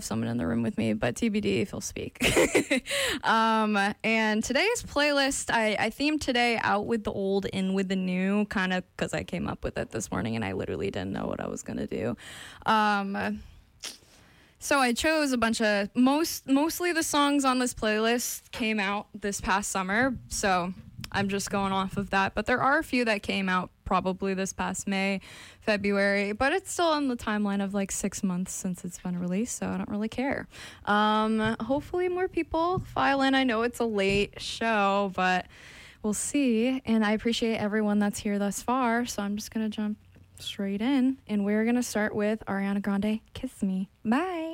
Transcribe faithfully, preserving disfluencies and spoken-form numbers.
someone in the room with me, but T B D if he'll speak. um, and today's playlist, I, I themed today out with the old, in with the new, kind of because I came up with it this morning and I literally didn't know what I was going to do. Um, so I chose a bunch of, most mostly the songs on this playlist came out this past summer, so I'm just going off of that. But there are a few that came out probably this past May, February, but it's still on the timeline of like six months since it's been released, so I don't really care. Um, hopefully more people file in. I know it's a late show, but we'll see. And I appreciate everyone that's here thus far, so I'm just going to jump straight in. And we're going to start with Ariana Grande, Kiss Me. Bye.